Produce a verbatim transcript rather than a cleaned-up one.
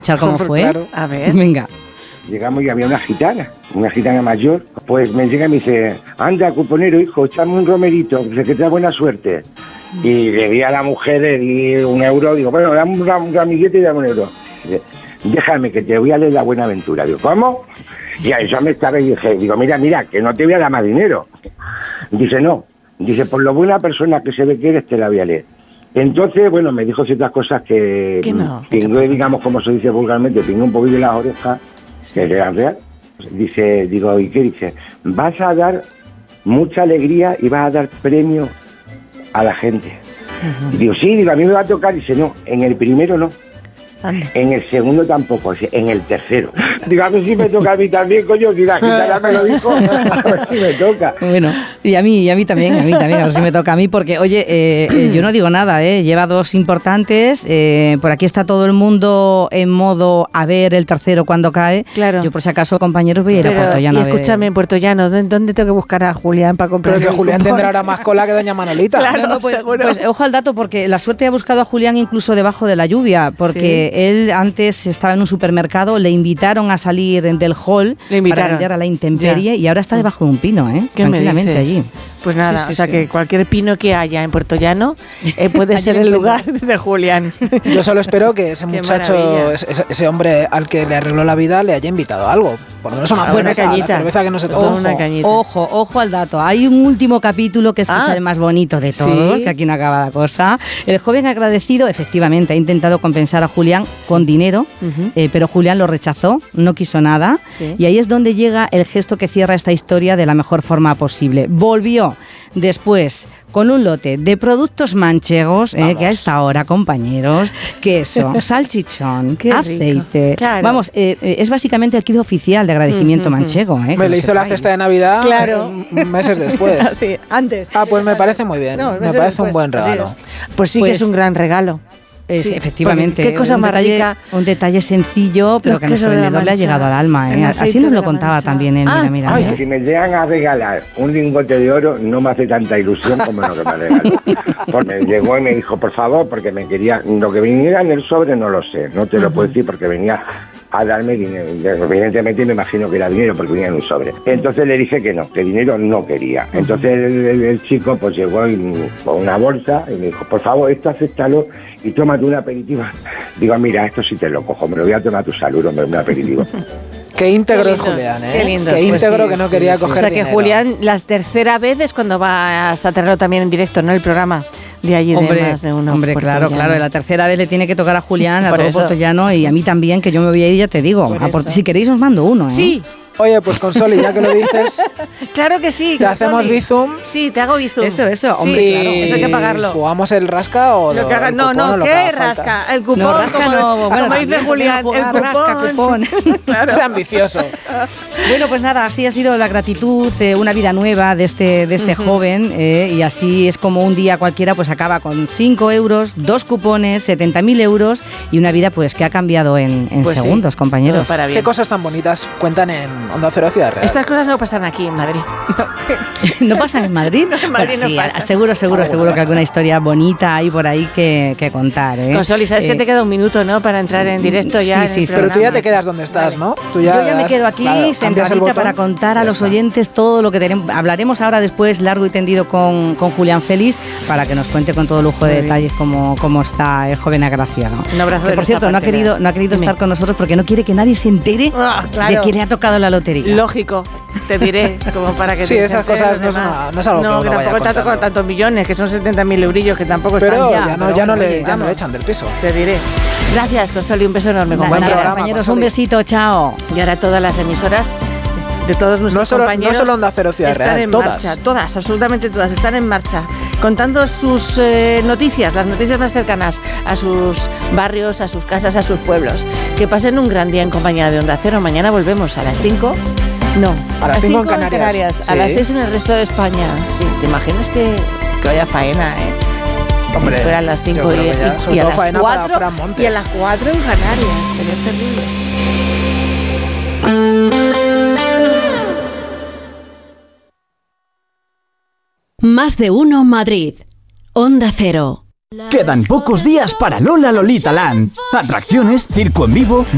¿Cómo fue? Claro. A ver. Venga. Llegamos y había una gitana, una gitana mayor. Pues me llega y me dice, anda, cuponero, hijo, échame un romerito, que te da buena suerte. Y le di a la mujer, le di un euro, digo, bueno, dame un, ram, un ramillete y dame un euro. Dice, déjame que te voy a leer la buena aventura. Digo, ¿cómo? Y a eso me estaba y dije, digo, mira, mira, que no te voy a dar más dinero. Dice, no. Dice, por lo buena persona que se ve que eres, te la voy a leer. Entonces, bueno, me dijo ciertas cosas que, que no, pingué, digamos, como se dice vulgarmente, pingué un poquillo las orejas, que eran real. Dice, digo, ¿y qué dice? Vas a dar mucha alegría y vas a dar premio a la gente. Uh-huh. Digo, sí, digo, a mí me va a tocar. Dice, no, en el primero no. En el segundo tampoco, en el tercero. Digo, a ver si me toca a mí también, coño, si la gitana me lo dijo, a ver si me toca. Bueno, y a mí, y a mí también, a mí también, a ver si me toca a mí, porque, oye, eh, eh, yo no digo nada, ¿eh? Lleva dos importantes, eh, por aquí está todo el mundo en modo a ver el tercero cuando cae. Claro. Yo, por si acaso, compañeros, voy a ir Pero, a Puerto Llano. Y escúchame, en Puerto Llano, ¿dónde tengo que buscar a Julián para comprar? Pero que Julián tendrá ahora más cola que doña Manolita. Claro, no, no, pues, seguro. Pues ojo al dato, porque la suerte ha buscado a Julián incluso debajo de la lluvia, porque sí. Él antes estaba en un supermercado, le invitaron a salir del hall para vender a la intemperie ya. Y ahora está debajo de un pino, ¿eh? ¿Qué tranquilamente me dices? allí. Pues nada, sí, sí, o sea sí. que cualquier pino que haya en Puerto Llano eh, puede ser el lugar de Julián. Yo solo espero que ese muchacho, ese, ese hombre al que le arregló la vida, le haya invitado a algo. Por lo menos una, buena cerveza, cañita. La cerveza que no se toma. Ojo, una cañita. ojo, ojo al dato. Hay un último capítulo que es quizá ah, el más bonito de todos, ¿sí? Que aquí no acaba la cosa. El joven agradecido, efectivamente, ha intentado compensar a Julián con dinero, uh-huh. eh, pero Julián lo rechazó, no quiso nada. Sí. Y ahí es donde llega el gesto que cierra esta historia de la mejor forma posible. Volvió después con un lote de productos manchegos, eh, que a esta hora, compañeros, queso, salchichón, aceite. Claro. Vamos, eh, es básicamente el kit oficial de agradecimiento uh-huh. manchego. Eh, me lo hizo la cesta de Navidad claro. meses después. Sí, antes. Ah, pues me parece muy bien. No, me parece después. Un buen regalo. Pues, pues sí pues, que es un gran regalo. Es, sí, efectivamente, qué cosa un, más detalle, rica. un detalle sencillo, pero que a nuestro vendedor le ha llegado al alma. ¿eh? Así nos lo contaba mancha. También él. Ah, mira, mira, ay, mira. Si me llegan a regalar un lingote de oro, no me hace tanta ilusión como lo que me regaló. Porque me llegó y me dijo, por favor, porque me quería, lo que viniera en el sobre no lo sé, no te lo uh-huh. puedo decir porque venía a darme dinero. Evidentemente me imagino que era dinero porque venía en un sobre. Entonces le dije que no, que dinero no quería. Entonces el, el, el chico pues llegó y, con una bolsa y me dijo, por favor, esto acéptalo y tómate un aperitivo. Digo, mira, esto sí te lo cojo, me lo voy a tomar a tu salud, hombre, un aperitivo. Qué íntegro es Julián, ¿eh? Qué lindo. Qué íntegro pues sí, que no sí, quería sí, coger sí. O sea dinero. que Julián, la tercera vez es cuando vas a tenerlo también en directo, ¿no? El programa de allí hombre, de más de uno. Hombre, claro, claro. La tercera vez le tiene que tocar a Julián, a todo Puerto Llano y a mí también, que yo me voy a ir, ya te digo. A por, si queréis os mando uno, ¿eh? Sí. Oye, pues Consoli, ya que lo dices... Claro que sí. ¿Te hacemos bizum? Sí, te hago bizum. Eso, eso, sí, hombre, claro. Eso hay que pagarlo. ¿Jugamos el rasca o lo lo, que haga, el No, cupón, no, lo ¿qué que rasca? Falta? El cupón, no, rasca como, no. Bueno, como dice Julián, el cupón. Rasca, cupón. Claro. Sea ambicioso. Bueno, pues nada, así ha sido la gratitud, eh, una vida nueva de este, de este uh-huh. joven, eh, y así es como un día cualquiera pues acaba con cinco euros, dos cupones, setenta mil euros y una vida pues que ha cambiado en, en pues segundos, sí, compañeros. ¿Qué cosas tan bonitas cuentan en Onda Cero Ciudad Real? Estas cosas no pasan aquí en Madrid. ¿No pasan en Madrid? No, en Madrid bueno, no sí, pasa. Seguro, seguro, ah, seguro bueno, que alguna historia bonita hay por ahí que, que contar, ¿eh? Consoli, sabes eh, que te queda un minuto, ¿no? Para entrar en directo ya. Sí, sí, sí. Pero tú ya te quedas donde estás, ¿no? Tú ya Yo ya me quedo aquí, claro, sentadita para contar a los está. oyentes todo lo que tenemos. Hablaremos ahora después largo y tendido con, con Julián Félix para que nos cuente con todo lujo de Muy detalles cómo, cómo está el joven agraciado. Un abrazo. Que por cierto, no ha querido, no ha querido estar con nosotros porque no quiere que nadie se entere ah, claro. de que le ha tocado la lotería. Lógico, te diré, como para que sí, te esas cosas no, una, no es algo no, que, que tampoco te ha tocado tantos millones, que son setenta mil eurillos, que tampoco pero están ya. ya, no, pero ya, no oye, le, ya no le echan del piso. Te diré. Gracias, Consoli, un beso enorme. Nada, buen nada, programa, compañeros, Consoli. un besito, chao. Y ahora todas las emisoras de todos nuestros no solo, compañeros no solo Onda Cero Ciudad están Real, en todas. marcha, todas, absolutamente todas, están en marcha, contando sus eh, noticias, las noticias más cercanas a sus barrios, a sus casas, a sus pueblos. Que pasen un gran día en compañía de Onda Cero. Mañana volvemos a las cinco. No, a las cinco en Canarias, en Canarias sí. A las seis en el resto de España. Sí, ¿te imaginas que, que vaya faena, eh? Hombre, si fueran las cinco y, ya, y, y, a las cuatro, y a las cuatro en Canarias. Sería terrible. Más de uno Madrid. Onda Cero. Quedan pocos días para Lola Lolita Land. Atracciones, circo en vivo,